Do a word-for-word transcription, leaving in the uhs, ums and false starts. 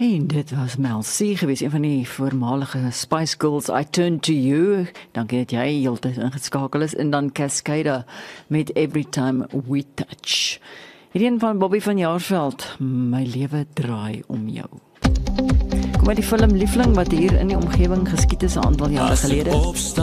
En dit was Mel C gewees, een van die voormalige Spice Girls, I Turn to You. Dankie dat jy heeltyd ingeskakel is. En dan Cascada met Every Time We Touch. Hierdie van Bobby van Jaarsveld, My lewe draai om jou. Kom uit die film Liefling wat hier in die omgewing geskied is 'n aantal jare gelede.